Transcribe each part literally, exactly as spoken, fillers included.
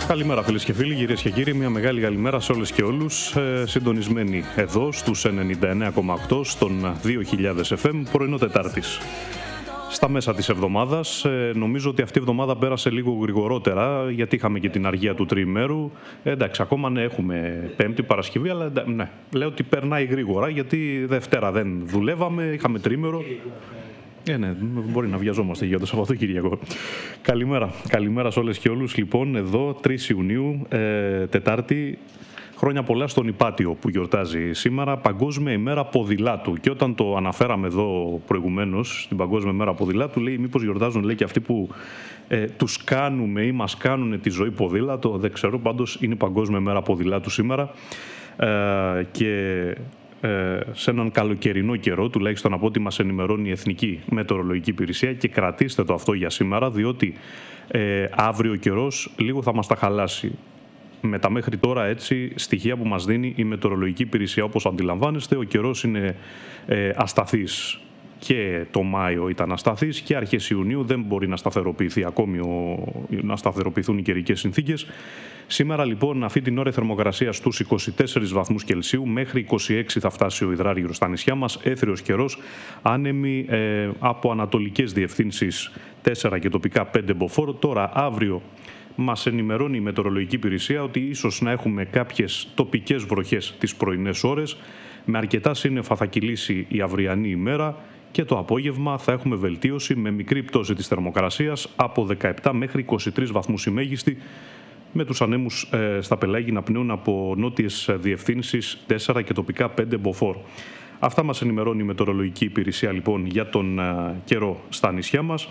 Καλημέρα φίλες και φίλοι, κυρίες και κύριοι, μια μεγάλη καλημέρα σε όλες και όλους, ε, συντονισμένοι εδώ στους ενενήντα εννέα κόμμα οκτώ στον δύο χιλιάδες εφ εμ, πρωινό Τετάρτης. Στα μέσα της εβδομάδας, ε, νομίζω ότι αυτή η εβδομάδα πέρασε λίγο γρηγορότερα, γιατί είχαμε και την αργία του τριημέρου. Ε, εντάξει, ακόμα ναι, έχουμε Πέμπτη, Παρασκευή, αλλά ναι, λέω ότι περνάει γρήγορα, γιατί Δευτέρα δεν δουλεύαμε, είχαμε τριήμερο. Ε, ναι, μπορεί να βιαζόμαστε για το Σαββατοκύριακο. Καλημέρα. Καλημέρα σε όλες και όλους. Λοιπόν, εδώ τρεις Ιουνίου, ε, Τετάρτη, χρόνια πολλά στον Ιπάτιο που γιορτάζει σήμερα, Παγκόσμια ημέρα ποδηλάτου. Και όταν το αναφέραμε εδώ προηγουμένως, στην Παγκόσμια ημέρα ποδηλάτου, λέει μήπως γιορτάζουν, λέει, και αυτοί που ε, τους κάνουμε ή μας κάνουν τη ζωή ποδήλατο. Δεν ξέρω, πάντως είναι η Παγκόσμια ημέρα ποδηλάτου σήμερα. Ε, και σε έναν καλοκαιρινό καιρό, τουλάχιστον από ό,τι μας ενημερώνει η Εθνική Μετεωρολογική Υπηρεσία, και κρατήστε το αυτό για σήμερα, διότι ε, αύριο ο καιρός λίγο θα μας τα χαλάσει. Με τα μέχρι τώρα έτσι στοιχεία που μας δίνει η Μετεωρολογική Υπηρεσία, όπως αντιλαμβάνεστε, ο καιρός είναι ε, ασταθής. Και το Μάιο ήταν ασταθής και αρχές Ιουνίου δεν μπορεί να σταθεροποιηθεί ακόμη ο, να σταθεροποιηθούν οι καιρικές συνθήκες. Σήμερα λοιπόν αυτή την ώρα η θερμοκρασία στους είκοσι τέσσερις βαθμούς Κελσίου, μέχρι είκοσι έξι θα φτάσει ο υδράργυρος στα νησιά μας, έθριος καιρός, άνεμοι ε, από ανατολικές διευθύνσεις τέσσερα και τοπικά πέντε μποφόρ. Τώρα αύριο μας ενημερώνει η Μετεωρολογική Υπηρεσία ότι ίσως να έχουμε κάποιες τοπικές βροχές τις πρωινές ώρες, με αρκετά σύννεφα θα κυλήσει η αυριανή ημέρα. Και το απόγευμα θα έχουμε βελτίωση με μικρή πτώση της θερμοκρασίας από δεκαεπτά μέχρι είκοσι τρεις βαθμούς η μέγιστη, με τους ανέμους ε, στα πελάγη να πνέουν από νότιες διευθύνσεις τέσσερα και τοπικά πέντε μποφόρ. Αυτά μας ενημερώνει η Μετεωρολογική Υπηρεσία λοιπόν για τον ε, καιρό στα νησιά μας.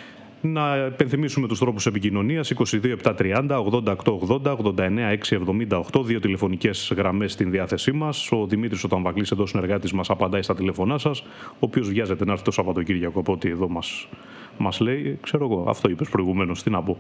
Να επενθυμίσουμε τους τρόπους επικοινωνίας: είκοσι δύο επτακόσια τριάντα ογδόντα οκτώ ογδόντα, ογδόντα εννέα εξακόσια εβδομήντα οκτώ, δύο τηλεφωνικές γραμμές στην διάθεσή μας. Ο Δημήτρης ο Ταμβακλής, εδώ συνεργάτης μας, απαντάει στα τηλεφωνά σας, ο οποίος βιάζεται να έρθει το Σαββατοκύριακο, από ό,τι εδώ μας, μας λέει. Ξέρω εγώ, αυτό είπες προηγουμένως, τι να πω.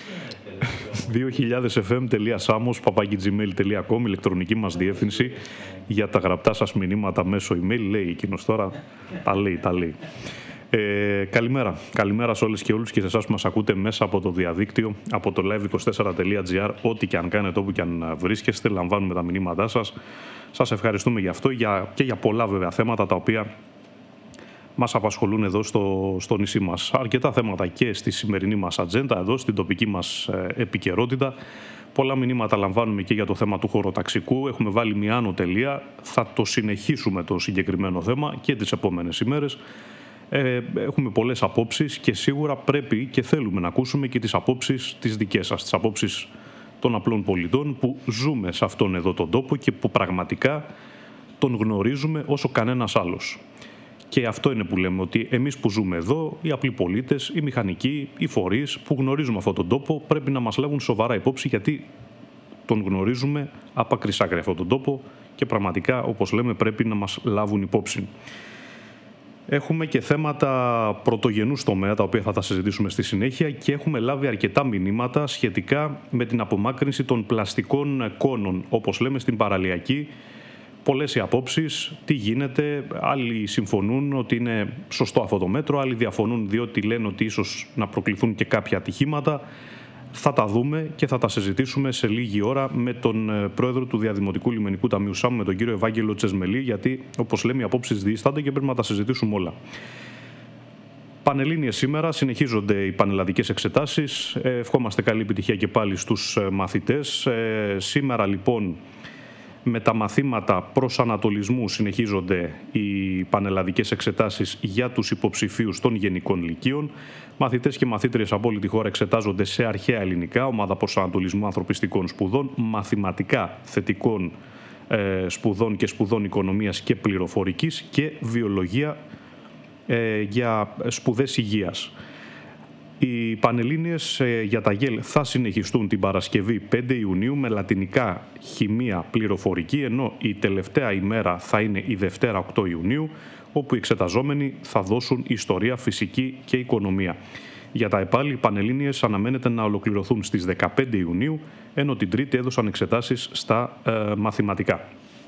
δύο χιλιάδες εφ εμ τελεία samos παπάκι τζι μέιλ τελεία κομ, ηλεκτρονική μας διεύθυνση για τα γραπτά σας μηνύματα μέσω email. Λέει εκείνος τώρα, τα λέει, τα λέει. Ε, καλημέρα. Καλημέρα σε όλες και όλους και σε εσάς που μας ακούτε μέσα από το διαδίκτυο, από το live είκοσι τέσσερα τελεία τζι άρ. Ό,τι και αν κάνετε, όπου και αν βρίσκεστε, λαμβάνουμε τα μηνύματά σας. Σας ευχαριστούμε για αυτό για, και για πολλά βέβαια θέματα τα οποία μας απασχολούν εδώ στο, στο νησί μας. Αρκετά θέματα και στη σημερινή μας ατζέντα, εδώ στην τοπική μας ε, επικαιρότητα. Πολλά μηνύματα λαμβάνουμε και για το θέμα του χωροταξικού. Έχουμε βάλει μια άνω τελεία. Θα το συνεχίσουμε το συγκεκριμένο θέμα και τις επόμενες ημέρες. Ε, έχουμε πολλές απόψεις και σίγουρα πρέπει και θέλουμε να ακούσουμε και τις απόψεις τις δικές σας, τις απόψεις των απλών πολιτών που ζούμε σε αυτόν εδώ τον τόπο και που πραγματικά τον γνωρίζουμε όσο κανένας άλλος. Και αυτό είναι που λέμε, ότι εμείς που ζούμε εδώ, οι απλοί πολίτες, οι μηχανικοί, οι φορείς που γνωρίζουμε αυτόν τον τόπο, πρέπει να μας λάβουν σοβαρά υπόψη, γιατί τον γνωρίζουμε απ' άκρη σ' άκρη αυτόν τον τόπο και πραγματικά, όπως λέμε, πρέπει να μας λάβουν υπόψη. Έχουμε και θέματα πρωτογενούς τομέα, τα οποία θα τα συζητήσουμε στη συνέχεια, και έχουμε λάβει αρκετά μηνύματα σχετικά με την απομάκρυνση των πλαστικών κόνων, όπως λέμε στην παραλιακή. Πολλές οι απόψεις, τι γίνεται, άλλοι συμφωνούν ότι είναι σωστό αυτό το μέτρο, άλλοι διαφωνούν διότι λένε ότι ίσως να προκληθούν και κάποια ατυχήματα. Θα τα δούμε και θα τα συζητήσουμε σε λίγη ώρα με τον πρόεδρο του Διαδημοτικού Λιμενικού Ταμείου Σάμου, με τον κύριο Ευάγγελο Τσεσμελή, γιατί, όπως λέμε, οι απόψεις διήστανται και πρέπει να τα συζητήσουμε όλα. Πανελλήνιες σήμερα, συνεχίζονται οι πανελλαδικές εξετάσεις. Ευχόμαστε καλή επιτυχία και πάλι στους μαθητές. Ε, σήμερα λοιπόν, με τα μαθήματα προσανατολισμού, συνεχίζονται οι πανελλαδικές εξετάσεις για τους υποψηφίους των γενικών λυκείων. Μαθητές και μαθήτριες από όλη τη χώρα εξετάζονται σε αρχαία ελληνικά, ομάδα προσανατολισμού ανθρωπιστικών σπουδών, μαθηματικά θετικών ε, σπουδών και σπουδών οικονομίας και πληροφορικής, και βιολογία ε, για σπουδές υγείας. Οι Πανελλήνιες ε, για τα ΓΕΛ θα συνεχιστούν την Παρασκευή πέντε Ιουνίου με λατινικά, χημεία, πληροφορική, ενώ η τελευταία ημέρα θα είναι η Δευτέρα οκτώ Ιουνίου, όπου οι εξεταζόμενοι θα δώσουν ιστορία, φυσική και οικονομία. Για τα ΕΠΑΛ, οι Πανελλήνιες αναμένεται να ολοκληρωθούν στις δεκαπέντε Ιουνίου, ενώ την Τρίτη έδωσαν εξετάσεις στα ε, μαθηματικά.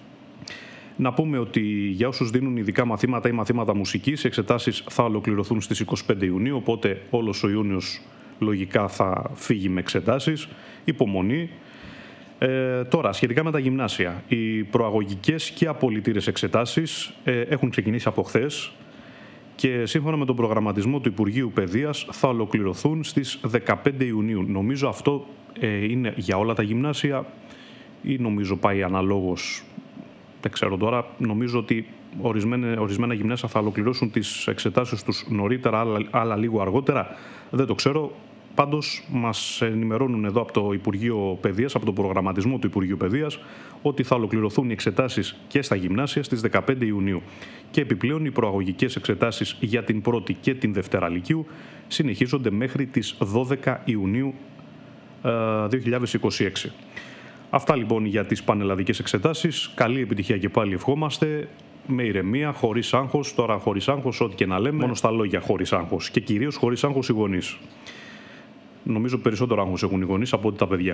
Να πούμε ότι για όσους δίνουν ειδικά μαθήματα ή μαθήματα μουσικής, οι εξετάσεις θα ολοκληρωθούν στις είκοσι πέντε Ιουνίου, οπότε όλος ο Ιούνιος λογικά θα φύγει με εξετάσεις. Υπομονή. Ε, τώρα, σχετικά με τα γυμνάσια, οι προαγωγικές και απολυτήρες εξετάσεις ε, έχουν ξεκινήσει από χθες και σύμφωνα με τον προγραμματισμό του Υπουργείου Παιδείας θα ολοκληρωθούν στις δεκαπέντε Ιουνίου. Νομίζω αυτό ε, είναι για όλα τα γυμνάσια ή νομίζω πάει αναλόγως, δεν ξέρω τώρα. Νομίζω ότι ορισμένα, ορισμένα γυμνάσια θα ολοκληρώσουν τις εξετάσεις τους νωρίτερα, άλλα, άλλα λίγο αργότερα, δεν το ξέρω. Πάντως μας ενημερώνουν εδώ από το Υπουργείο Παιδείας, από τον προγραμματισμό του Υπουργείου Παιδείας, ότι θα ολοκληρωθούν οι εξετάσεις και στα γυμνάσια στις δεκαπέντε Ιουνίου. Και επιπλέον οι προαγωγικές εξετάσεις για την πρώτη και την δευτέρα λυκείου συνεχίζονται μέχρι τις δώδεκα Ιουνίου δύο χιλιάδες είκοσι έξι. Αυτά λοιπόν για τις πανελλαδικές εξετάσεις. Καλή επιτυχία και πάλι ευχόμαστε. Με ηρεμία, χωρίς άγχος. Τώρα χωρίς άγχος, ό,τι και να λέμε, μόνο στα λόγια χωρίς άγχος. Και κυρίως χωρίς άγχος οι γονείς. Νομίζω περισσότερο άγχος έχουν οι γονείς από ότι τα παιδιά.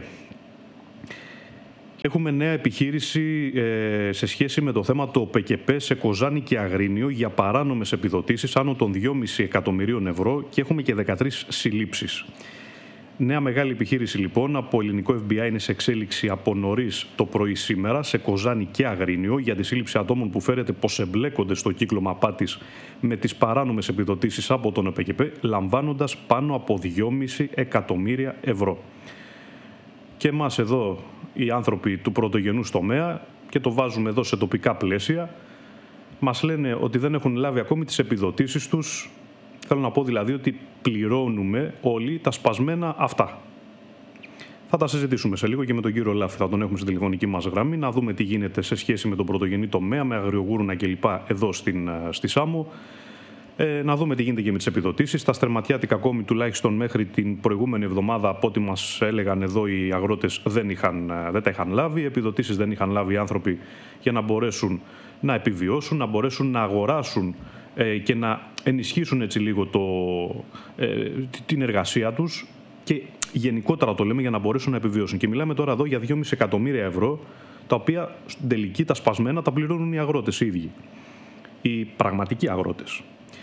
Έχουμε νέα επιχείρηση ε, σε σχέση με το θέμα το ΠΚΠ σε Κοζάνη και Αγρίνιο για παράνομες επιδοτήσεις άνω των δυόμισι εκατομμυρίων ευρώ και έχουμε και δεκατρείς συλλήψεις. Νέα μεγάλη επιχείρηση λοιπόν από ελληνικό Εφ Μπι Άι είναι σε εξέλιξη από νωρίς το πρωί σήμερα σε Κοζάνη και Αγρίνιο για τη σύλληψη ατόμων που φέρεται πως εμπλέκονται στο κύκλωμα απάτης με τις παράνομες επιδοτήσεις από τον ΠΚΠ, λαμβάνοντας πάνω από δυόμισι εκατομμύρια ευρώ. Και εμάς εδώ οι άνθρωποι του πρωτογενούς τομέα, και το βάζουμε εδώ σε τοπικά πλαίσια, μας λένε ότι δεν έχουν λάβει ακόμη τις επιδοτήσεις τους. Θέλω να πω δηλαδή ότι πληρώνουμε όλοι τα σπασμένα αυτά. Θα τα συζητήσουμε σε λίγο και με τον κύριο Λάφη, θα τον έχουμε στην τηλεφωνική μας γραμμή, να δούμε τι γίνεται σε σχέση με τον πρωτογενή τομέα, με αγριογούρουνα κλπ. Εδώ στην, στη Σάμο. Ε, να δούμε τι γίνεται και με τις επιδοτήσεις. Τα στερματιάτικα ακόμη τουλάχιστον μέχρι την προηγούμενη εβδομάδα, από ό,τι μας έλεγαν εδώ οι αγρότες, δεν, είχαν, δεν τα είχαν λάβει. Επιδοτήσεις δεν είχαν λάβει οι άνθρωποι για να μπορέσουν να επιβιώσουν, να μπορέσουν να αγοράσουν ε, και να ενισχύσουν έτσι λίγο το, ε, την εργασία τους και γενικότερα το λέμε για να μπορέσουν να επιβιώσουν. Και μιλάμε τώρα εδώ για δυόμισι εκατομμύρια ευρώ, τα οποία στην τελική τα σπασμένα τα πληρώνουν οι αγρότες οι ίδιοι, οι πραγματικοί αγρότες.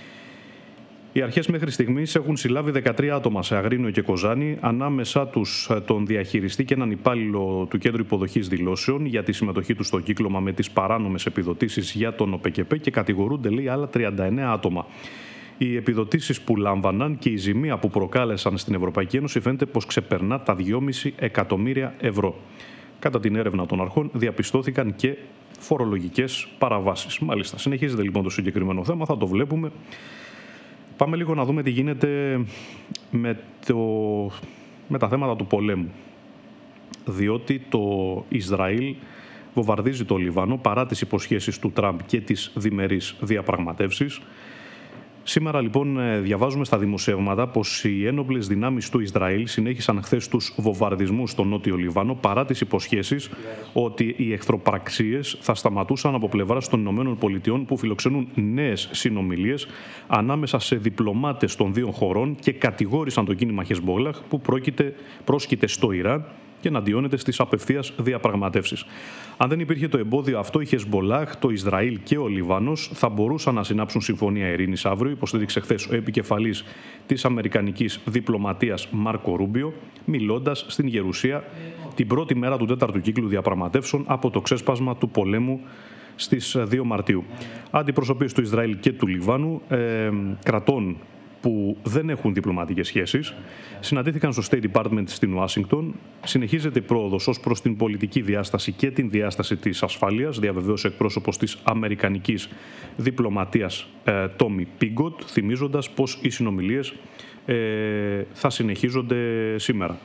Οι αρχές μέχρι στιγμής έχουν συλλάβει δεκατρία άτομα σε Αγρίνιο και Κοζάνη, ανάμεσά τους τον διαχειριστή και έναν υπάλληλο του Κέντρου Υποδοχής Δηλώσεων για τη συμμετοχή τους στο κύκλωμα με τις παράνομες επιδοτήσεις για τον ΟΠΚΠ και κατηγορούνται, λέει, άλλα τριάντα εννέα άτομα. Οι επιδοτήσεις που λάμβαναν και η ζημία που προκάλεσαν στην Ευρωπαϊκή Ένωση φαίνεται πως ξεπερνά τα δυόμισι εκατομμύρια ευρώ. Κατά την έρευνα των αρχών διαπιστώθηκαν και φορολογικές παραβάσεις. Μάλιστα, συνεχίζεται λοιπόν το συγκεκριμένο θέμα, θα το βλέπουμε. Πάμε λίγο να δούμε τι γίνεται με, το, με τα θέματα του πολέμου. Διότι το Ισραήλ βομβαρδίζει το Λιβάνο παρά τις υποσχέσεις του Τραμπ και τις διμερείς διαπραγματεύσεις. Σήμερα λοιπόν διαβάζουμε στα δημοσιεύματα πως οι ένοπλες δυνάμεις του Ισραήλ συνέχισαν χθες τους βομβαρδισμούς στο νότιο Λιβάνο παρά τις υποσχέσεις ότι οι εχθροπραξίες θα σταματούσαν από πλευράς των Ηνωμένων Πολιτειών, που φιλοξενούν νέες συνομιλίες ανάμεσα σε διπλωμάτες των δύο χωρών και κατηγόρησαν το κίνημα Χεσμπόλαχ που πρόκειται, πρόσκειται στο Ιράν και εναντιώνεται στις απευθείας διαπραγματεύσεις. Αν δεν υπήρχε το εμπόδιο αυτό, η Χεσμπολάχ, το Ισραήλ και ο Λιβάνος θα μπορούσαν να συνάψουν συμφωνία ειρήνης αύριο, υποστήριξε χθες ο επικεφαλής της αμερικανικής διπλωματίας Μάρκο Ρούμπιο, μιλώντας στην Γερουσία την πρώτη μέρα του τέταρτου κύκλου διαπραγματεύσεων από το ξέσπασμα του πολέμου στις δύο Μαρτίου. Αντιπροσωπείες του Ισραήλ και του Λιβάνου, ε, κρατών που δεν έχουν διπλωματικές σχέσεις, συναντήθηκαν στο State Department στην Ουάσιγκτον. Συνεχίζεται η πρόοδος ως προς την πολιτική διάσταση και την διάσταση της ασφάλειας, διαβεβαίωσε εκπρόσωπος της αμερικανικής διπλωματίας ε, Τόμι Πίγκοτ, θυμίζοντας πως οι συνομιλίες ε, θα συνεχίζονται σήμερα.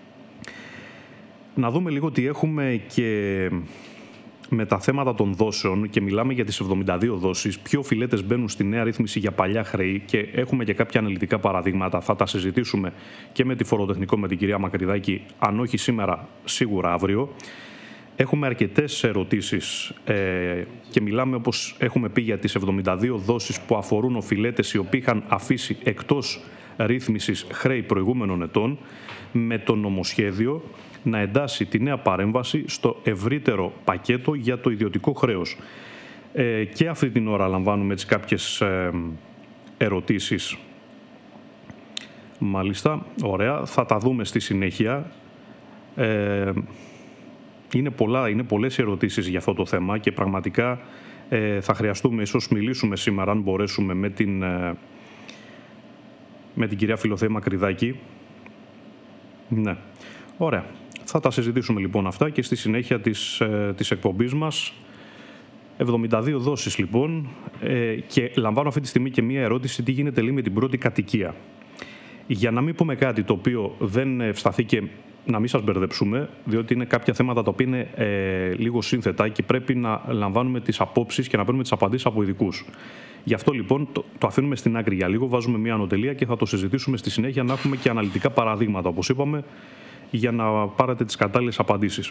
Να δούμε λίγο τι έχουμε και με τα θέματα των δόσεων, και μιλάμε για τις εβδομήντα δύο δόσεις. Ποιο οφειλέτες μπαίνουν στη νέα ρύθμιση για παλιά χρέη και έχουμε και κάποια αναλυτικά παραδείγματα. Θα τα συζητήσουμε και με τη φοροτεχνικό, με την κυρία Μακρυδάκη, αν όχι σήμερα, σίγουρα αύριο. Έχουμε αρκετές ερωτήσεις ε, και μιλάμε, όπως έχουμε πει, για τις εβδομήντα δύο δόσεις που αφορούν οφειλέτες οι οποίοι είχαν αφήσει εκτός ρύθμισης χρέη προηγούμενων ετών, με το νομοσχέδιο να εντάσσει τη νέα παρέμβαση στο ευρύτερο πακέτο για το ιδιωτικό χρέος. Ε, και αυτή την ώρα λαμβάνουμε έτσι κάποιες ε, ερωτήσεις Μάλιστα, ωραία. Θα τα δούμε στη συνέχεια. Ε, είναι, πολλά, είναι πολλές ερωτήσεις για αυτό το θέμα και πραγματικά ε, θα χρειαστούμε, ίσως μιλήσουμε σήμερα, αν μπορέσουμε, με την, ε, με την κυρία Φιλοθέα Μακρυδάκη. Ναι, ωραία. Θα τα συζητήσουμε λοιπόν αυτά και στη συνέχεια της, ε, της εκπομπής μας. εβδομήντα δύο δόσεις λοιπόν ε, και λαμβάνω αυτή τη στιγμή και μία ερώτηση: τι γίνεται λέει με την πρώτη κατοικία? Για να μην πούμε κάτι το οποίο δεν ευσταθεί και να μην σας μπερδεψούμε, διότι είναι κάποια θέματα τα οποία είναι ε, λίγο σύνθετα και πρέπει να λαμβάνουμε τις απόψεις και να παίρνουμε τις απαντήσεις από ειδικούς. Γι' αυτό λοιπόν το, το αφήνουμε στην άκρη για λίγο, βάζουμε μία ανωτελεία και θα το συζητήσουμε στη συνέχεια, να έχουμε και αναλυτικά παραδείγματα, όπως είπαμε, για να πάρετε τις κατάλληλες απαντήσεις.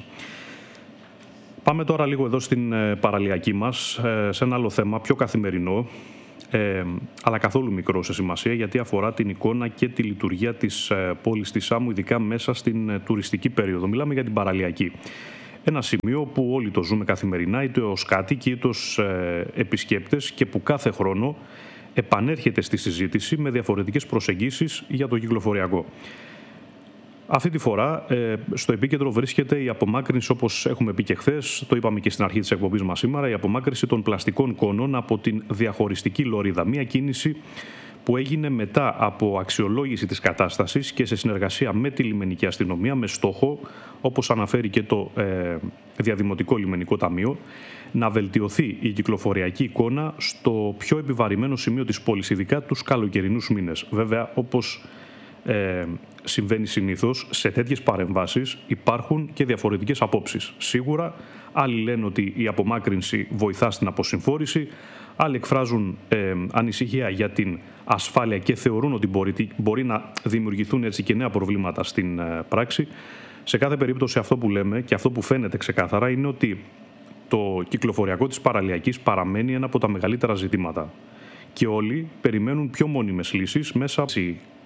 Πάμε τώρα λίγο εδώ στην παραλιακή μας, σε ένα άλλο θέμα, πιο καθημερινό, ε, αλλά καθόλου μικρό σε σημασία, γιατί αφορά την εικόνα και τη λειτουργία της πόλης της Σάμου, ειδικά μέσα στην τουριστική περίοδο. Μιλάμε για την παραλιακή. Ένα σημείο που όλοι το ζούμε καθημερινά, είτε ως κάτοικοι είτε ως ε, επισκέπτες, και που κάθε χρόνο επανέρχεται στη συζήτηση με διαφορετικές προσεγγίσεις για το κυκλοφοριακό. Αυτή τη φορά ε, στο επίκεντρο βρίσκεται η απομάκρυνση, όπως έχουμε πει και χθες, το είπαμε και στην αρχή της εκπομπής μας σήμερα, η απομάκρυνση των πλαστικών κόνων από την διαχωριστική λωρίδα. Μια κίνηση που έγινε μετά από αξιολόγηση της κατάστασης και σε συνεργασία με τη λιμενική αστυνομία, με στόχο, όπως αναφέρει και το ε, Διαδημοτικό Λιμενικό Ταμείο, να βελτιωθεί η κυκλοφοριακή εικόνα στο πιο επιβαρημένο σημείο της πόλης, ειδικά τους καλοκαιρινούς μήνες. Βέβαια, όπως ε, συμβαίνει συνήθως, σε τέτοιες παρεμβάσεις υπάρχουν και διαφορετικές απόψεις. Σίγουρα, άλλοι λένε ότι η απομάκρυνση βοηθά στην αποσυμφόρηση, άλλοι εκφράζουν ε, ανησυχία για την ασφάλεια και θεωρούν ότι μπορεί, μπορεί να δημιουργηθούν έτσι και νέα προβλήματα στην ε, πράξη. Σε κάθε περίπτωση αυτό που λέμε και αυτό που φαίνεται ξεκάθαρα είναι ότι το κυκλοφοριακό της παραλιακής παραμένει ένα από τα μεγαλύτερα ζητήματα. Και όλοι περιμένουν πιο μόνιμες λύσεις μέσα από...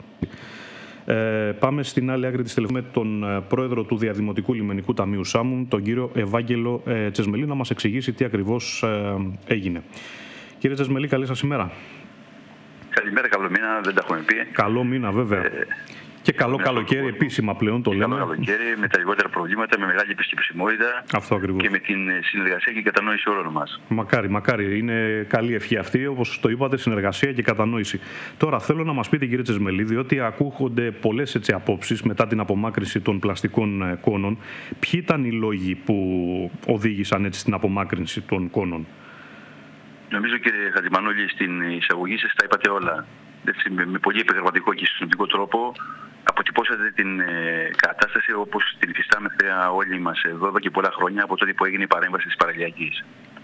Ε, πάμε στην άλλη άκρη της τηλεφωνίας με τον ε, πρόεδρο του Διαδημοτικού Λιμενικού Ταμείου Σάμου, τον κύριο Ευάγγελο ε, Τσεσμελή, να μας εξηγήσει τι ακριβώς ε, έγινε. Κύριε Τσεσμελή, καλή σας ημέρα. Καλημέρα, καλό μήνα, δεν τα έχουμε πει. Καλό μήνα, βέβαια. Ε, και καλό καλοκαίρι, επίσημα πλέον το λέμε. Καλό καλοκαίρι, με τα λιγότερα προβλήματα, με μεγάλη επισκεψιμότητα. Αυτό ακριβώς. Και με την συνεργασία και κατανόηση όλων μας. Μακάρι, μακάρι. Είναι καλή ευχή αυτή, όπως το είπατε, συνεργασία και κατανόηση. Τώρα θέλω να μας πείτε, κύριε Τσεσμελή, διότι ακούγονται πολλές έτσι απόψεις μετά την απομάκρυνση των πλαστικών κόνων. Ποιοι ήταν οι λόγοι που οδήγησαν έτσι στην απομάκρυνση των κόνων? Νομίζω, κύριε Χατζημανόλη, στην εισαγωγή σας τα είπατε όλα. Έτσι, με, με πολύ επιγραμματικό και συνοπτικό τρόπο αποτυπώσατε την ε, κατάσταση όπως την υφιστάμεθα όλοι μας εδώ, εδώ και πολλά χρόνια, από τότε που έγινε η παρέμβαση της παραλιακής.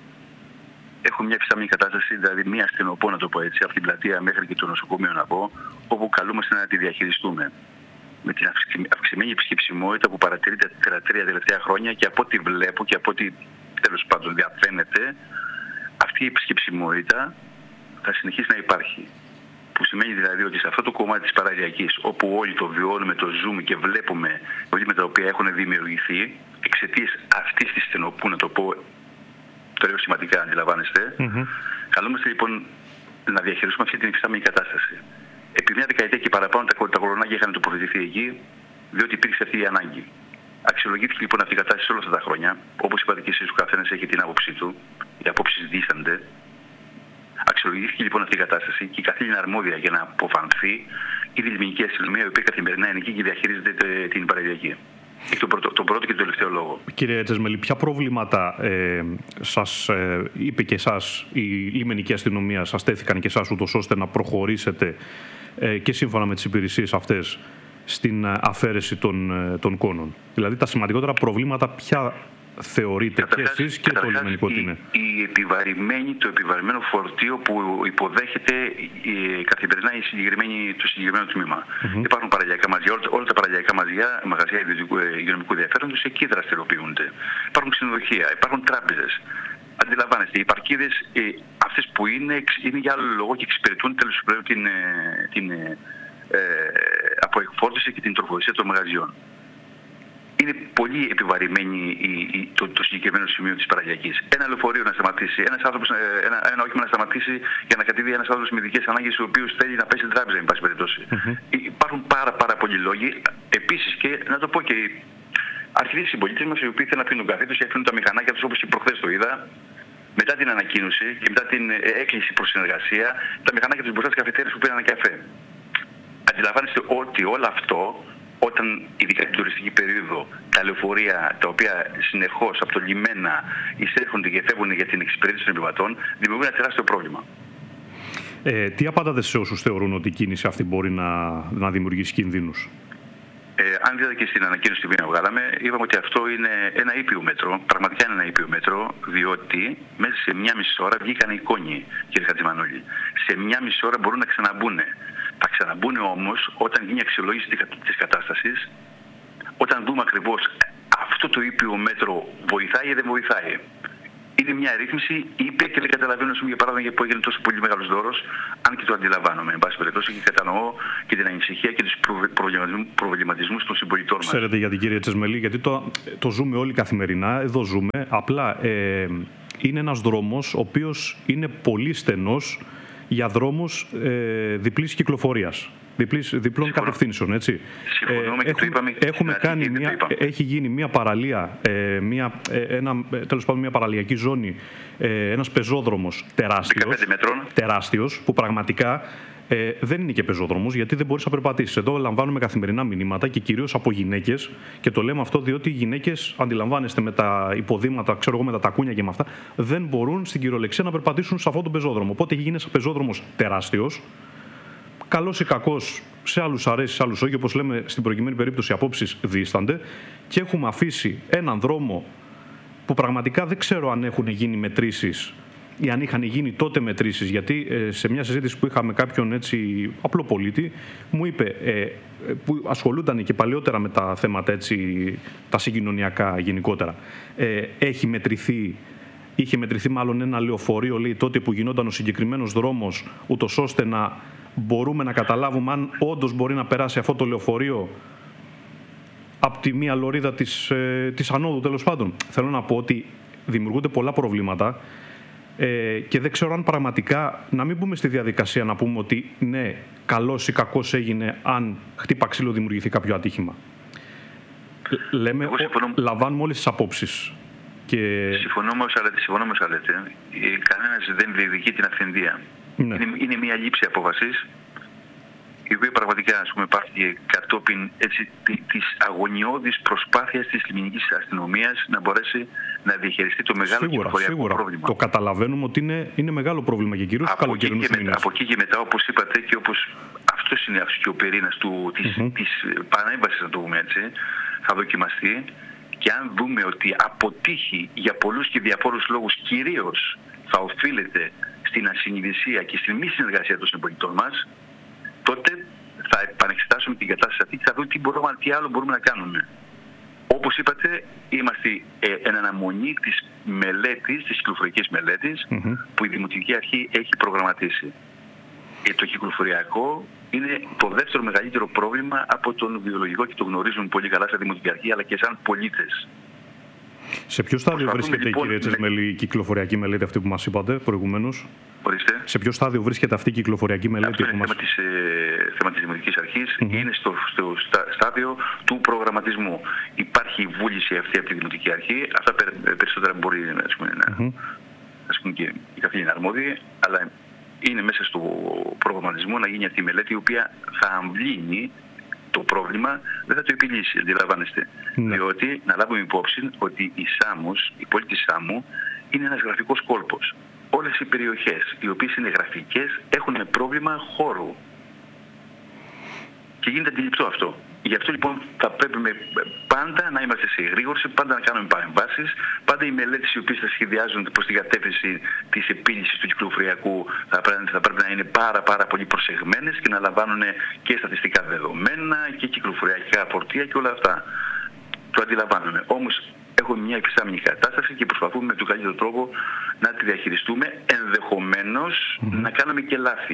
Έχουμε μια υφιστάμενη κατάσταση, δηλαδή μια στενοπό, να το πω έτσι, από την πλατεία μέχρι και το νοσοκομείο να πω, όπου καλούμαστε να τη διαχειριστούμε. Με την αυξημένη επισκεψιμότητα που παρατηρείται τα τρία τελευταία χρόνια και από ό,τι βλέπω και από ό,τι τέλος πάντων διαφαίνεται, αυτή η επισκεψιμότητα θα συνεχίσει να υπάρχει. Που σημαίνει δηλαδή ότι σε αυτό το κομμάτι της παραλιακής, όπου όλοι το βιώνουμε, το ζούμε και βλέπουμε προβλήματα τα οποία έχουν δημιουργηθεί εξαιτίας αυτής της στενοπού, να το πω, το λέω σημαντικά, αντιλαμβάνεστε, mm-hmm. καλούμαστε λοιπόν να διαχειριστούμε αυτή την υφιστάμενη κατάσταση. Επί μια δεκαετία και παραπάνω τα, τα κολονάκια είχαν τοποθετηθεί εκεί, διότι υπήρξε αυτή η ανάγκη. Αξιολογήθηκε λοιπόν αυτή η κατάσταση όλα αυτά τα χρόνια. Όπως είπατε και εσείς, ο καθένας έχει την άποψή του, οι απόψεις δίστανται. Αξιολογήθηκε λοιπόν αυτή η κατάσταση και η καθήλυνα αρμόδια για να αποφανθεί η λιμενική αστυνομία, η οποία καθημερινά είναι εκεί και διαχειρίζεται την παραλιακή. Έχει τον πρώτο, τον πρώτο και τον τελευταίο λόγο. Κύριε Τσεσμελή, ποια προβλήματα ε, σας ε, είπε και εσάς η λιμενική αστυνομία, σας τέθηκαν και εσάς ούτως ώστε να προχωρήσετε ε, και σύμφωνα με τις υπηρεσίες αυτές στην αφαίρεση των, των κόνων? Δηλαδή τα σημαντικότερα προβλήματα ποια θεωρείτε και εσείς και το λιμενικό τι είναι? Η επιβαρημένη, το επιβαρημένο φορτίο που υποδέχεται η, καθημερινά η συγκεκριμένη, το συγκεκριμένο τμήμα. Mm-hmm. Υπάρχουν παραλιακά μαζιά, όλα, όλα τα παραλιακά μαζιά, μαγαζιά υγειονομικού ενδιαφέροντος εκεί δραστηριοποιούνται. Υπάρχουν ξενοδοχεία, υπάρχουν τράπεζες. Αντιλαμβάνεστε, οι παρκίδες ε, αυτές που είναι, είναι για άλλο λόγο και εξυπηρετούν τέλος πάντων την, την ε, αποεκφόρτιση και την τροφοδοσία των μαγαζιών. είναι πολύ επιβαρημένη η, η, το, το συγκεκριμένο σημείο της παραλιακής. Ένα λεωφορείο να σταματήσει, ένας άνθρωπος, ένα, ένα όχημα να σταματήσει για να κατεβεί ένας άνθρωπος με ειδικές ανάγκες, ο οποίος θέλει να πέσει τράπεζα, εν πάση περιπτώσει. Mm-hmm. Υπάρχουν πάρα, πάρα πολλοί λόγοι. Επίσης, και να το πω και αρχικοί συμπολίτες μας, οι οποίοι θέλουν να πίνουν καφέ τους και αφήνουν τα μηχανάκια τους, όπως και προχθές το είδα, μετά την ανακοίνωση και μετά την έκκληση προς συνεργασία, τα μηχανάκια τους μπροστά στις καφετέρειες που πήραν καφέ. Αντιλαμβάνεστε ότι όλο αυτό, όταν ειδικά την τουριστική περίοδο τα λεωφορεία τα οποία συνεχώς από το λιμένα εισέρχονται και φεύγουν για την εξυπηρέτηση των επιβατών, δημιουργούν ένα τεράστιο πρόβλημα. Ε, τι απαντάτε σε όσους θεωρούν ότι η κίνηση αυτή μπορεί να, να δημιουργήσει κινδύνους? Ε, αν είδατε και στην ανακοίνωση που βγάλαμε, είπαμε ότι αυτό είναι ένα ήπιο μέτρο, πραγματικά είναι ένα ήπιο μέτρο, διότι μέσα σε μια μισή ώρα βγήκαν οι κόνοι, κύριε Χατζημανόλη. Σε μια μισή ώρα μπορούν να ξαναμπούν. Θα ξαναμπούν όμως όταν γίνει αξιολόγηση της κατάστασης, όταν δούμε ακριβώς αυτό το ήπιο μέτρο βοηθάει ή δεν βοηθάει. Είναι μια ρύθμιση ήπια και δεν καταλαβαίνω, για παράδειγμα, που έγινε τόσο πολύ μεγάλος δώρος, αν και το αντιλαμβάνομαι, εν πάση περιπτώσει, και κατανοώ και την ανησυχία και τους προβληματισμούς των συμπολιτών μας. Ξέρετε γιατί, κύριε Τσεσμελή, γιατί το, το ζούμε όλοι καθημερινά, εδώ ζούμε, απλά ε, είναι ένας δρόμος ο οποίος είναι πολύ στενός για δρόμους ε, διπλής κυκλοφορίας. Διπλής, διπλών κατευθύνσεων, έτσι. Συμφωνούμε και έχουμε, το είπαμε. Έχουμε κάνει μια, έχει γίνει μια παραλία, ε, μια, ε, ένα, τέλος πάντων μια παραλιακή ζώνη, ε, ένας πεζόδρομος τεράστιος, τεράστιος, που πραγματικά ε, δεν είναι και πεζόδρομος, γιατί δεν μπορείς να περπατήσεις. Εδώ λαμβάνουμε καθημερινά μηνύματα και κυρίως από γυναίκες, και το λέμε αυτό διότι οι γυναίκες, αντιλαμβάνεστε, με τα υποδήματα, ξέρω εγώ, με τα τακούνια και με αυτά, δεν μπορούν στην κυριολεξία να περπατήσουν σε αυτόν τον πεζόδρομο. Οπότε έχει γίνει ένας πεζόδρομος τεράστιος. Καλός ή κακός, σε άλλους αρέσει, σε άλλους όχι, όπως λέμε στην προκειμένη περίπτωση, οι απόψεις δίστανται, και έχουμε αφήσει έναν δρόμο που πραγματικά δεν ξέρω αν έχουν γίνει μετρήσεις ή αν είχαν γίνει τότε μετρήσεις, γιατί ε, σε μια συζήτηση που είχαμε κάποιον έτσι απλό πολίτη, μου είπε, ε, που ασχολούνταν και παλαιότερα με τα θέματα έτσι, τα συγκοινωνιακά γενικότερα, ε, έχει μετρηθεί, είχε μετρηθεί μάλλον ένα λεωφορείο, λέει, τότε που γινόταν ο συγκεκριμένος δρόμος, ούτως ώστε να μπορούμε να καταλάβουμε αν όντως μπορεί να περάσει αυτό το λεωφορείο από τη μία λωρίδα της, ε, της ανόδου, τέλος πάντων. Θέλω να πω ότι δημιουργούνται πολλά προβλήματα ε, και δεν ξέρω αν πραγματικά, να μην μπούμε στη διαδικασία να πούμε ότι ναι, καλός ή κακός έγινε αν χτύπα ξύλο δημιουργηθεί κάποιο ατύχημα. Λέμε, ο, λαμβάνουμε όλες τις απόψεις. Και... Συμφωνώ με όσα λέτε, συμφωνώ με όσα λέτε. Κανένας δεν διεκδικεί την αυθεντία. Ναι. Είναι, είναι μια λήψη απόφασης, η οποία πραγματικά, ας πούμε, υπάρχει κατόπιν έτσι, της αγωνιώδης προσπάθειας της λιμενικής αστυνομίας να μπορέσει να διαχειριστεί το μεγάλο κυκλοφοριακό πρόβλημα. Το καταλαβαίνουμε ότι είναι, είναι μεγάλο πρόβλημα και κυρίως στους καλοκαιρινούς μήνες. Από εκεί και μετά, όπως είπατε, και όπως αυτός είναι και ο πυρήνας του, της, mm-hmm. της παρέμβασης, να το πούμε έτσι, θα δοκιμαστεί. Και αν δούμε ότι αποτύχει για πολλούς και διαφόρους λόγους, κυρίως θα οφείλεται στην ασυνειδησία και στην μη συνεργασία των συμπολιτών μας, τότε θα επανεξετάσουμε την κατάσταση αυτή και θα δούμε τι, μπορούμε, τι άλλο μπορούμε να κάνουμε. Όπως είπατε, είμαστε ε, εν αναμονή της μελέτης, της κυκλοφορικής μελέτης, mm-hmm. που η Δημοτική Αρχή έχει προγραμματίσει. Ε, το κυκλοφοριακό είναι το δεύτερο μεγαλύτερο πρόβλημα από τον βιολογικό και το γνωρίζουμε πολύ καλά σαν Δημοτική Αρχή, αλλά και σαν πολίτες. Σε ποιο στάδιο βρίσκεται, λοιπόν, κύριε Τσεσμελή, η κυκλοφοριακή μελέτη αυτή που μας είπατε προηγουμένως? Ορίστε. Σε ποιο στάδιο βρίσκεται αυτή η κυκλοφοριακή μελέτη? Αυτό είναι που μας... θέμα, της, ε, θέμα της Δημοτικής Αρχής, mm-hmm. είναι στο, στο στάδιο του προγραμματισμού. Υπάρχει η βούληση αυτή από τη Δημοτική Αρχή, αυτά περισσότερα μπορεί ας πούμε, να, mm-hmm. ας πούμε, και η καθήλυνα αρμόδιοι, αλλά είναι μέσα στο προγραμματισμό να γίνει αυτή η μελέτη, η οποία θα αμβλύνει το πρόβλημα, δεν θα το επιλύσει, αντιλαμβάνεστε. Ναι. Διότι, να λάβουμε υπόψη ότι η Σάμος, η πόλη της Σάμου, είναι ένας γραφικός κόλπος. Όλες οι περιοχές οι οποίες είναι γραφικές έχουν πρόβλημα χώρου. Και γίνεται αντιληπτό αυτό. Γι' αυτό λοιπόν θα πρέπει με, πάντα να είμαστε σε εγρήγορση, πάντα να κάνουμε παρεμβάσεις, πάντα οι μελέτες οι οποίες θα σχεδιάζονται προς την κατεύθυνση της επίλυσης του κυκλοφοριακού θα πρέπει, θα πρέπει να είναι πάρα πάρα πολύ προσεγμένες και να λαμβάνουν και στατιστικά δεδομένα και κυκλοφοριακά φορτία και όλα αυτά. Το αντιλαμβάνομαι. Όμως έχουμε μια υφιστάμενη κατάσταση και προσπαθούμε με τον καλύτερο τρόπο να τη διαχειριστούμε, ενδεχομένως mm-hmm. να κάνουμε και λάθη.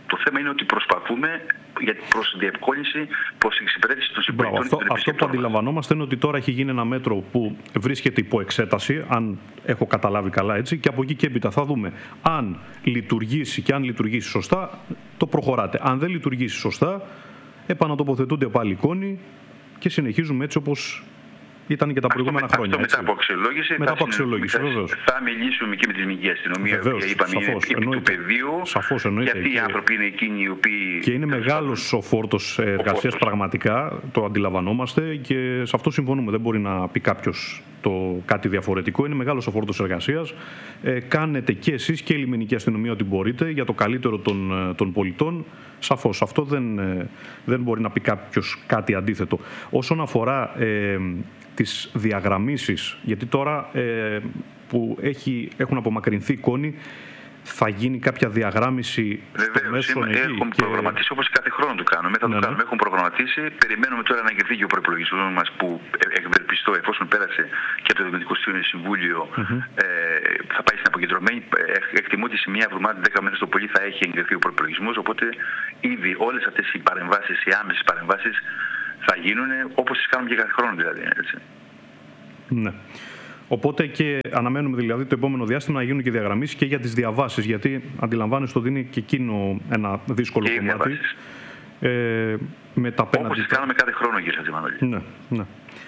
Το θέμα είναι ότι προσπαθούμε για προς διευκόλυνση, προς εξυπηρέτηση των συμπολιτών. Αυτό, αυτό που αντιλαμβανόμαστε είναι ότι τώρα έχει γίνει ένα μέτρο που βρίσκεται υπό εξέταση, αν έχω καταλάβει καλά έτσι, και από εκεί και έπειτα θα δούμε αν λειτουργήσει και αν λειτουργήσει σωστά, το προχωράτε. Αν δεν λειτουργήσει σωστά, επανατοποθετούνται πάλι εικόνοι και συνεχίζουμε έτσι όπως ήταν και τα προηγούμενα αυτό, χρόνια. Αυτό μετά από αξιολόγηση, μετά από αξιολόγηση θα, θα μιλήσουμε και με την ελληνική αστυνομία, η οποία είπαμε σαφώς, είναι επί του πεδίου. Σαφώς, εννοείται. Γιατί οι άνθρωποι είναι εκείνοι οι οποίοι... Και είναι μεγάλος ο φόρτος εργασίας πραγματικά, το αντιλαμβανόμαστε και σε αυτό συμφωνούμε. Δεν μπορεί να πει κάποιος το κάτι διαφορετικό. Είναι μεγάλος ο φόρτος εργασίας. Ε, κάνετε και εσείς και η λιμενική αστυνομία ό,τι μπορείτε για το καλύτερο των, των πολιτών. Σαφώς, αυτό δεν, δεν μπορεί να πει κάποιος κάτι αντίθετο. Όσον αφορά ε, τις διαγραμμίσεις, γιατί τώρα ε, που έχει, έχουν απομακρυνθεί εικόνοι, θα γίνει κάποια διαγράμμιση στο μέσον εκεί. Έχουμε και... προγραμματίσει, όπως κάθε χρόνο το κάνουμε. Θα ναι, το κάνουμε. Ναι. Έχουμε προγραμματίσει. Περιμένουμε τώρα να εγκριθεί και ο προϋπολογισμός μας που ευελπιστώ, εφόσον πέρασε και από το Δημοτικό Συμβούλιο, mm-hmm. ε, θα πάει στην αποκεντρωμένη. Εκτιμώ ότι σε μια εβδομάδα, δέκα μέρες το πολύ, θα έχει εγκριθεί ο προϋπολογισμός. Οπότε ήδη όλες αυτές οι παρεμβάσεις, οι άμεσες παρεμβάσεις, θα γίνουν όπως τις κάνουμε και κάθε χρόνο δηλαδή. Έτσι. Ναι. Οπότε και αναμένουμε δηλαδή το επόμενο διάστημα να γίνουν και διαγραμμίσεις και για τις διαβάσεις, γιατί αντιλαμβάνεστε ότι είναι και εκείνο ένα δύσκολο και κομμάτι. Ε, με τα όπως τις κάνουμε κάθε χρόνο, κύριε Χατζημανόλη. Ναι, ναι.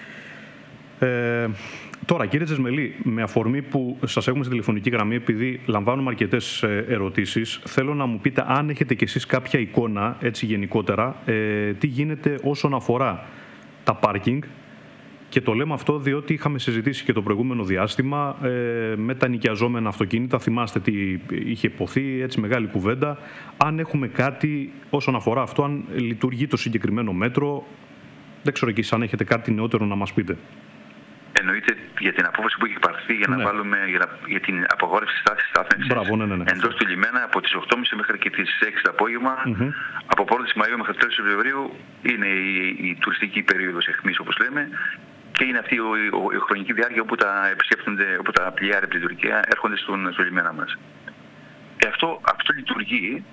Ε, τώρα, κύριε Τσεσμελή, με αφορμή που σας έχουμε στην τηλεφωνική γραμμή, επειδή λαμβάνουμε αρκετές ερωτήσεις, θέλω να μου πείτε αν έχετε κι εσείς κάποια εικόνα, έτσι γενικότερα, ε, τι γίνεται όσον αφορά τα πάρκινγκ. Και το λέμε αυτό διότι είχαμε συζητήσει και το προηγούμενο διάστημα ε, με τα νοικιαζόμενα αυτοκίνητα. Θυμάστε τι είχε υποθεί, έτσι μεγάλη κουβέντα. Αν έχουμε κάτι όσον αφορά αυτό, αν λειτουργεί το συγκεκριμένο μέτρο, δεν ξέρω και αν έχετε κάτι νεότερο να μας πείτε. Εννοείται για την απόφαση που έχει πάρθει για, ναι. για, για την απαγόρευση στάθμης στάθμευσης ναι, ναι, ναι. εντός του λιμένα από τις οκτώ και μισή μέχρι και τις έξι το απόγευμα. Mm-hmm. Από πρώτη Μαΐου μέχρι τέλος Φεβρουαρίου είναι η, η τουριστική περίοδος αιχμής, όπως λέμε. Και είναι αυτή η, η, η χρονική διάρκεια όπου τα επισκέπτονται, όπου τα πλοία από την Τουρκία έρχονται στον, στο λιμένα μας. Και αυτό, αυτό λειτουργεί,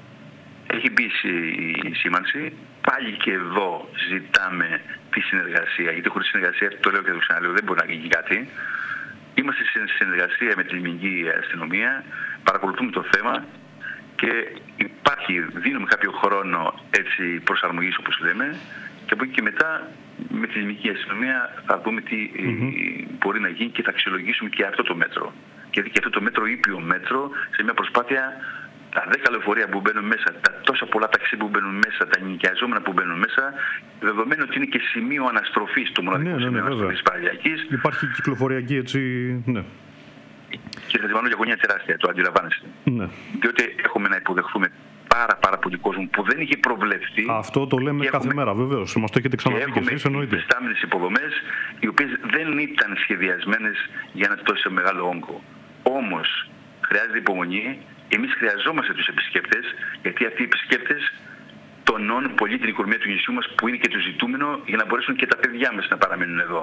έχει μπει η σήμανση, πάλι και εδώ ζητάμε τη συνεργασία, γιατί χωρίς συνεργασία, το λέω και το ξαναλέω, δεν μπορεί να γίνει κάτι. Είμαστε σε συνεργασία με την ελληνική αστυνομία, παρακολουθούμε το θέμα και υπάρχει, δίνουμε κάποιο χρόνο έτσι προσαρμογής όπως λέμε, και από εκεί και μετά με την ελληνική αστυνομία θα δούμε τι mm-hmm. μπορεί να γίνει και θα αξιολογήσουμε και αυτό το μέτρο. Γιατί και αυτό το μέτρο ήπιο μέτρο σε μια προσπάθεια τα δέκα λεωφορεία που μπαίνουν μέσα, τα τόσα πολλά ταξί που μπαίνουν μέσα, τα νοικιαζόμενα που μπαίνουν μέσα, δεδομένου ότι είναι και σημείο αναστροφής το μοναδικό ναι, σημείο ναι, ναι, αναστροφής παραλιακής. Υπάρχει κυκλοφοριακή έτσι, ναι. Και θα τη βάλω για γωνία τεράστια, το αντιλαμβάνεστε. Ναι. Διότι έχουμε να υποδεχθούμε πάρα, πάρα πολύ κόσμο που δεν είχε προβλεφθεί. Αυτό το λέμε κάθε έχουμε... μέρα, βεβαίως. Μας το έχετε ξαναπεί και εσείς, εννοείται. Έχουμε υφιστάμενες υποδομές, οι οποίες δεν ήταν σχεδιασμένες για ένα τόσο μεγάλο όγκο. Όμως, χρειάζεται υπομονή. Εμείς χρειαζόμαστε τους επισκέπτες, γιατί αυτοί οι επισκέπτες τονώνουν πολύ την οικονομία του νησιού μας, που είναι και το ζητούμενο, για να μπορέσουν και τα παιδιά μας να παραμείνουν εδώ.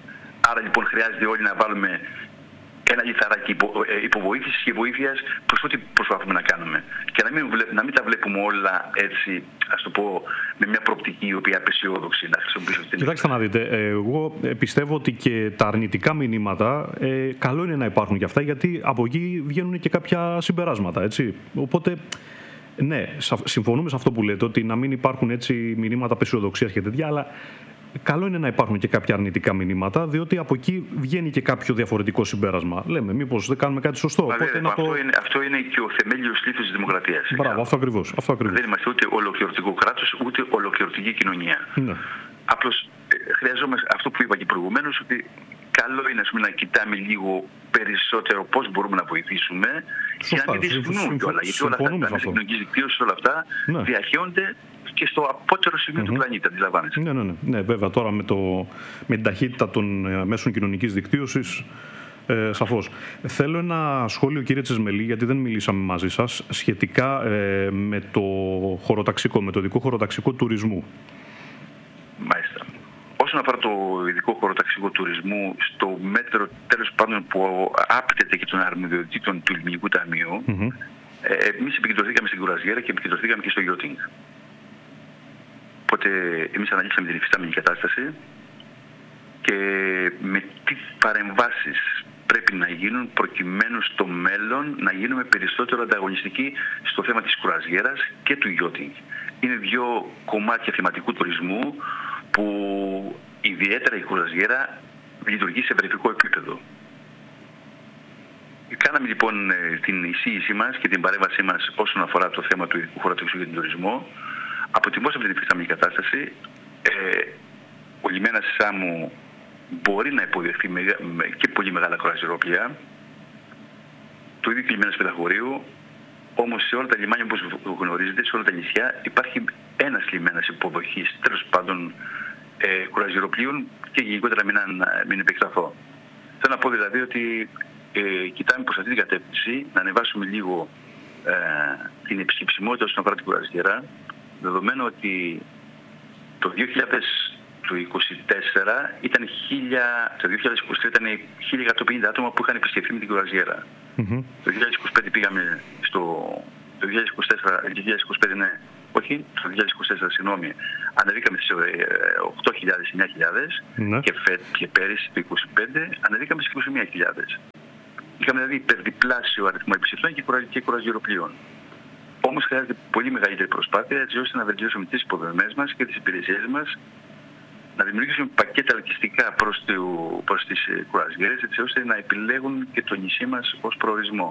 Άρα λοιπόν χρειάζεται όλοι να βάλουμε ένα λιθαράκι υπο, ε, υποβοήθησης και βοήθειας προς ό,τι προσπαθούμε να κάνουμε. Και να μην, να μην τα βλέπουμε όλα έτσι, ας το πω, με μια προοπτική η οποία απεσιόδοξη να χρησιμοποιήσω αυτή την. Κοιτάξτε να δείτε, εγώ πιστεύω ότι και τα αρνητικά μηνύματα ε, καλό είναι να υπάρχουν και αυτά, γιατί από εκεί βγαίνουν και κάποια συμπεράσματα, έτσι. Οπότε, ναι, συμφωνούμε σε αυτό που λέτε, ότι να μην υπάρχουν έτσι μηνύματα απεσιοδοξίας και τέτοια, αλλά καλό είναι να υπάρχουν και κάποια αρνητικά μηνύματα, διότι από εκεί βγαίνει και κάποιο διαφορετικό συμπέρασμα. Λέμε, μήπως δεν κάνουμε κάτι σωστό. Μα, οπότε βέβαια, να αυτό, το... είναι, αυτό είναι και ο θεμέλιος λήθος της δημοκρατίας. Μπράβο, αυτό ακριβώς, αυτό ακριβώς. Δεν είμαστε ούτε ολοκληρωτικό κράτος, ούτε ολοκληρωτική κοινωνία. Ναι. Απλώς ε, χρειαζόμαστε αυτό που είπα και προηγουμένως, ότι καλό είναι πούμε, να κοιτάμε λίγο περισσότερο πώς μπορούμε να βοηθήσουμε. Σωστά, και να μην δυσφωνούν κιόλα. Γιατί όλα αυτά, τα κοινωνική δικτύωση, όλα αυτά ναι. διαχέονται και στο απότερο σημείο mm-hmm. του πλανήτη, αντιλαμβάνεσαι. Ναι, ναι, ναι, ναι. Βέβαια, τώρα με, το, με την ταχύτητα των ε, μέσων κοινωνικής δικτύωσης, ε, σαφώς. Θέλω ένα σχόλιο, κύριε Τσεσμελή, γιατί δεν μιλήσαμε μαζί σας, σχετικά ε, με το χωροταξικό, με το ειδικό χωροταξικό τουρισμού. Μάλιστα. Όσον αφορά το ειδικό χωροταξικό τουρισμού, στο μέτρο τέλος πάντων που άπτεται και των αρμοδιοτήτων του Ελληνικού Ταμείου, mm-hmm. Ε, εμείς επικεντρωθήκαμε στην κουραζιέρα και επικεντρωθήκαμε και στο yachting. Οπότε εμείς αναλύσαμε την υφιστάμενη κατάσταση και με τι παρεμβάσεις πρέπει να γίνουν προκειμένου στο μέλλον να γίνουμε περισσότερο ανταγωνιστικοί στο θέμα της κουραζιέρας και του yachting. Είναι δύο κομμάτια θεματικού τουρισμού που ιδιαίτερα η κουραζιέρα λειτουργεί σε ευρωπαϊκό επίπεδο. Κάναμε λοιπόν την εισήγησή μας και την παρέμβασή μας όσον αφορά το θέμα του ειδικού χωροταξικού για τον τουρισμό. Αποτιμώσαμε την υφιστάμενη κατάσταση. Ε, ο λιμένας Σάμου μπορεί να υποδεχθεί και πολύ μεγάλα κρουαζιερόπλοια. Το ίδιο και ο λιμένας Πεταχωρίου. Όμως σε όλα τα λιμάνια, όπως γνωρίζετε, σε όλα τα νησιά υπάρχει ένας λιμένας υποδοχής, τέλος πάντων, ε, κρουαζιεροπλοίων και γενικότερα μην, μην επεκταθώ. Θέλω να πω δηλαδή ότι ε, κοιτάμε προς αυτή την κατεύθυνση να ανεβάσουμε λίγο ε, την επισκεψιμότητα όσον αφορά την κουραζιέρα, δεδομένου ότι το δύο χιλιάδες είκοσι τέσσερα ήταν χίλια, το δύο χιλιάδες είκοσι τρία ήταν χίλια εκατόν πενήντα άτομα που είχαν επισκεφθεί με την κουραζιέρα. Mm-hmm. Το δύο χιλιάδες είκοσι πέντε πήγαμε στο... Το δύο χιλιάδες είκοσι τέσσερα, δύο χιλιάδες είκοσι πέντε ναι, όχι, το δύο χιλιάδες είκοσι τέσσερα, συγγνώμη, ανεβήκαμε στις οκτώ χιλιάδες με εννιά χιλιάδες mm-hmm. και, φε, και πέρυσι το είκοσι πέντε ανεβήκαμε στις είκοσι μία χιλιάδες. Είχαμε δηλαδή υπερδιπλάσιο αριθμό επισκεπτών και κουραζιεροπλοίων. Όμως χρειάζεται πολύ μεγαλύτερη προσπάθεια έτσι ώστε να βελτιώσουμε τις υποδομές μας και τις υπηρεσίες μας, να δημιουργήσουμε πακέτα ελκυστικά προς, το, προς τις κουραζιέρες έτσι ώστε να επιλέγουν και το νησί μας ως προορισμό.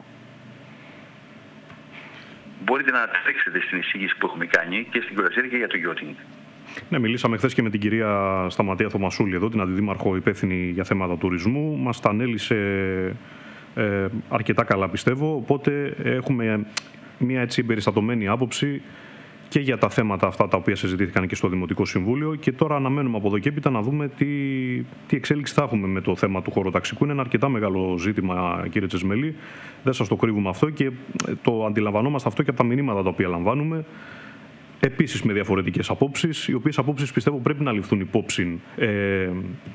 Μπορείτε να τρέξετε στην εισήγηση που έχουμε κάνει και στην κουραζιέρα και για το yachting. Ναι, μιλήσαμε χθες και με την κυρία Σταματία Θωμασούλη εδώ, την αντιδήμαρχο υπεύθυνη για θέματα τουρισμού. Μας τα ανέλησε ε, αρκετά καλά πιστεύω, οπότε έχουμε μια έτσι εμπεριστατωμένη άποψη και για τα θέματα αυτά τα οποία συζητήθηκαν και στο Δημοτικό Συμβούλιο και τώρα αναμένουμε από εδώ και έπειτα να δούμε τι, τι εξέλιξη θα έχουμε με το θέμα του χωροταξικού. Είναι ένα αρκετά μεγάλο ζήτημα, κύριε Τσεσμελή, δεν σας το κρύβουμε αυτό και το αντιλαμβανόμαστε αυτό και από τα μηνύματα τα οποία λαμβάνουμε. Επίσης με διαφορετικές απόψεις, οι οποίες απόψεις πιστεύω πρέπει να ληφθούν υπόψη, ε,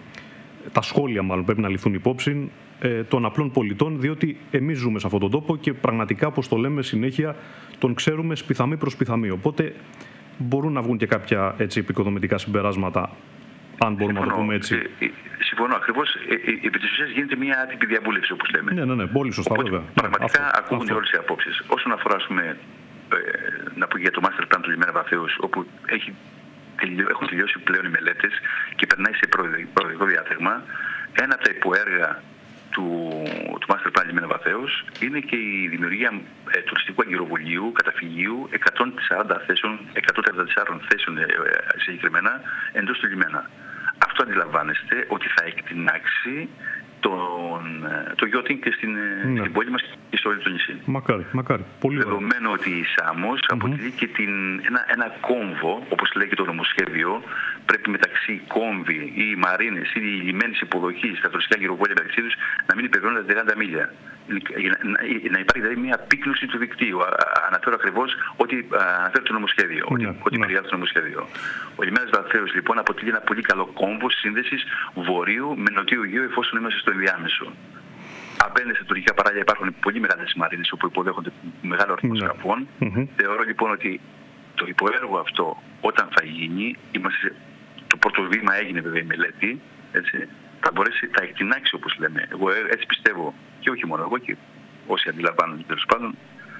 τα σχόλια μάλλον πρέπει να ληφθούν υπόψη ε, των απλών πολιτών, διότι εμείς ζούμε σε αυτόν τον τόπο και πραγματικά, όπως το λέμε συνέχεια, τον ξέρουμε σπιθαμή προς σπιθαμή. Οπότε μπορούν να βγουν και κάποια έτσι, επικοδομητικά συμπεράσματα, αν μπορούμε συμφωνώ, να το πούμε έτσι. Ε, ε, συμφωνώ ακριβώς. Ε, ε, επί της ουσίας γίνεται μια άτυπη διαβούλευση, όπως λέμε. Ναι, ναι, ναι, πολύ σωστά. Οπότε, βέβαια. Πραγματικά ναι, ακούγονται όλες οι απόψεις. Όσον αφορά, ας πούμε, ε, να πω για το Master Plan του Λιμένα Βαθέως, όπου έχει, έχουν τελειώσει πλέον οι μελέτες και περνάει σε προοδευτικό διάταγμα, ένα από τα υποέργα του, του Master Plan Λιμένα Βαθέως είναι και η δημιουργία ε, τουριστικού αγκυροβολίου, καταφυγίου εκατόν σαράντα θέσεων, εκατόν τριάντα τέσσερα θέσεων ε, ε, συγκεκριμένα εντός του λιμένα. Αυτό αντιλαμβάνεστε ότι θα εκτινάξει τον, το yachting και στην, ναι. στην πόλη μας και στο όλο το νησί. Μακάρι, μακάρι. Πολύ δεδομένου ότι η Σάμος mm-hmm. αποτελεί και την, ένα, ένα κόμβο, όπως λέει και το νομοσχέδιο, πρέπει μεταξύ κόμβη ή μαρίνες ή λιμένης υποδοχής, τα τουριστικά γυροβόλια μεταξύ τους να μην υπερβαίνουν τα τριάντα μίλια. Να, να υπάρχει δηλαδή μια πύκλωση του δικτύου. Αναφέρω ακριβώς ότι αναφέρω το νομοσχέδιο, mm-hmm. ότι, mm-hmm. ότι περιγράφει το νομοσχέδιο. Ο λιμένας Βαθέως λοιπόν αποτελεί ένα πολύ καλό κόμβο σύνδεσης βορείου με νοτίου Αιγαίου εφόσον είμαστε στο ενδιάμεσο. Απέναντι στα τουρκικά παράλια υπάρχουν πολύ μεγάλες μαρίνες όπου υποδέχονται μεγάλο αριθμό σκαφών. Mm-hmm. Θεωρώ λοιπόν ότι το υποέργο αυτό όταν θα γίνει, είμαστε, το πρώτο βήμα έγινε βέβαια η μελέτη, έτσι, θα μπορέσει, θα εκτινάξει όπως λέμε. Εγώ έτσι πιστεύω και όχι μόνο εγώ και όσοι αντιλαμβάνονται τέλος πάντων,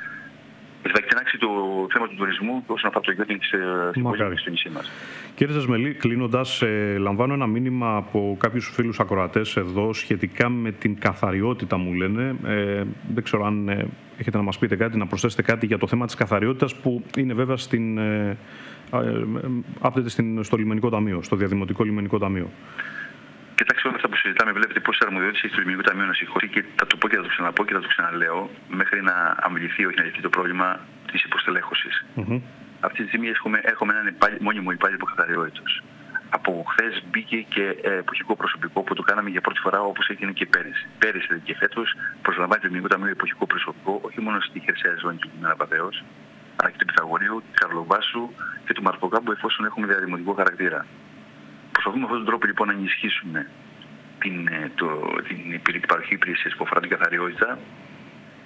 θα εκτινάξει το θέμα του τουρισμού όσον αφορά το yachting στην πόλη και στο νησί μας. Κύριε Τσεσμελή, κλείνοντας, ε, λαμβάνω ένα μήνυμα από κάποιους φίλους ακροατές εδώ σχετικά με την καθαριότητα, μου λένε. Ε, δεν ξέρω αν ε, έχετε να μας πείτε κάτι, να προσθέσετε κάτι για το θέμα της καθαριότητας που είναι βέβαια στην, ε, ε, άπτεται στην, στο λιμενικό ταμείο, στο διαδημοτικό λιμενικό ταμείο. Κοιτάξτε, όλα αυτά που συζητάμε, βλέπετε πόσες αρμοδιότητες έχει το Λιμενικό Ταμείο να συγχωρεί και θα το πω και θα το ξαναπώ και θα το ξαναλέω, μέχρι να αμβληθεί, όχι να λυθεί το πρόβλημα της υποστελέχωσης. Mm-hmm. Αυτή τη στιγμή έχουμε, έχουμε έναν υπάλληλο, μόνιμο υπάλληλο καθαριότητας. Από χθες μπήκε και ε, εποχικό προσωπικό που το κάναμε για πρώτη φορά όπως έγινε και πέρυσι. Πέρυσι και φέτος προσλαμβάνει το Λιμενικό Ταμείο εποχικό προσωπικό, όχι μόνο στη χερσαία ζώνη του Λιμένα Βαθέως, αλλά και του Πυθαγορείου, του Καρλοβάσου και του Μαρθοκάμπου εφόσον έχουμε διαδημοτικό χαρακτήρα. Προσπαθούμε με αυτόν τον τρόπο λοιπόν να ενισχύσουμε την, το, την, την παροχή υπηρεσίας που αφορά την καθαριότητα,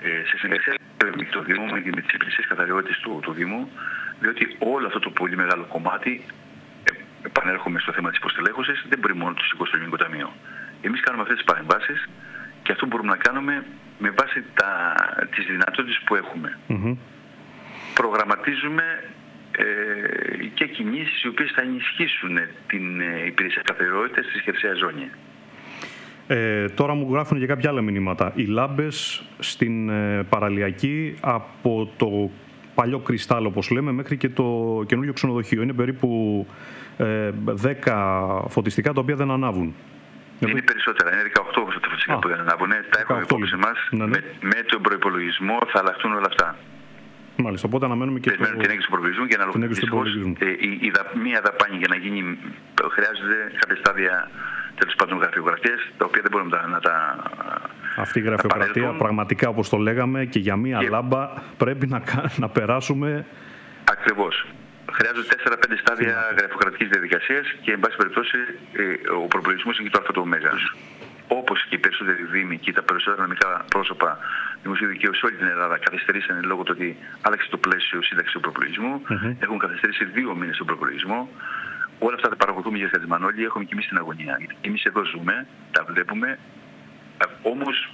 ε, σε συνεργασία με το Δήμο, με τις υπηρεσίες καθαριότητας του, του Δήμου, διότι όλο αυτό το πολύ μεγάλο κομμάτι, ε, επανέρχομαι στο θέμα της υποστελέχωσης, δεν μπορεί μόνο το σηκώσει στο Ελληνικό Ταμείο. Εμείς κάνουμε αυτές τις παρεμβάσεις και αυτό μπορούμε να κάνουμε με βάση τα, τις δυνατότητες που έχουμε. Mm-hmm. Προγραμματίζουμε ε, και κινήσεις οι οποίες θα ενισχύσουν την ε, υπηρεσία καθαριότητας στη χερσαία ζώνη. Ε, τώρα μου γράφουν και κάποια άλλα μηνύματα. Οι λάμπες στην ε, παραλιακή από το παλιό κρυστάλλο, όπως λέμε, μέχρι και το καινούργιο ξενοδοχείο. Είναι περίπου ε, δέκα φωτιστικά τα οποία δεν ανάβουν. Είναι περισσότερα, είναι δεκαοκτώ τα φωτιστικά που δεν ανάβουν. Τα έχουμε υπόψη μας. Ναι, ναι. Με, με τον προϋπολογισμό θα αλλάχτούν όλα αυτά. Μάλιστα, οπότε αναμένουμε και το... την έγκριση του προπολογισμού και να ολοκληρωθεί. Ε, η, η, μία δαπάνη για να γίνει χρειάζεται κάποια στάδια, τέλος πάντων, γραφειοκρατίες, τα οποία δεν μπορούμε να τα. Αυτή η γραφειοκρατία, πραγματικά όπως το λέγαμε, και για μία και... λάμπα πρέπει να, να περάσουμε. Ακριβώς. Χρειάζονται τέσσερα πέντε στάδια yeah. γραφειοκρατικής διαδικασίας και, εν πάση περιπτώσει, ο προπολογισμός είναι και το αυτό το μέγας. Όπως και οι περισσότεροι δήμοι και τα περισσότερα νομικά πρόσωπα δημοσίου δικαίου σε όλη την Ελλάδα καθυστερήσαν λόγω του ότι άλλαξε το πλαίσιο σύνταξη του προπολογισμού, mm-hmm. έχουν καθυστερήσει δύο μήνες τον προπολογισμό. Όλα αυτά τα παρακολουθούμε για Χατζημανόλη, έχουμε και εμείς την αγωνία. Εμείς εδώ ζούμε, τα βλέπουμε, όμως